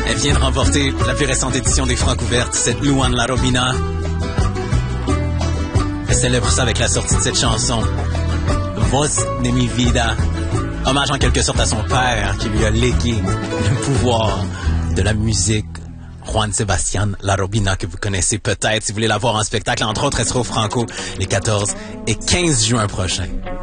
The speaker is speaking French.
Elle vient de remporter la plus récente édition des Francouvertes, cette Luan La Robina. Elle célèbre ça avec la sortie de cette chanson, Voz de mi vida. Hommage en quelque sorte à son père qui lui a légué le pouvoir de la musique. Juan Sebastián La Robina, que vous connaissez peut-être si vous voulez la voir en spectacle. Entre autres, elle sera au Franco les 14 et 15 juin prochains.